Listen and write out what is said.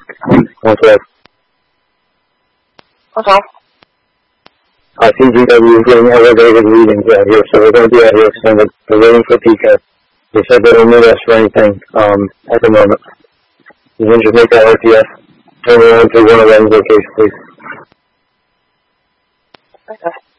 Okay. Okay. CGW is getting elevated readings out here, so we're going to be out here soon. We're waiting for PK. They said they don't need us for anything at the moment. You can just make that RTS. Turn around to one of them's locations, please. Okay.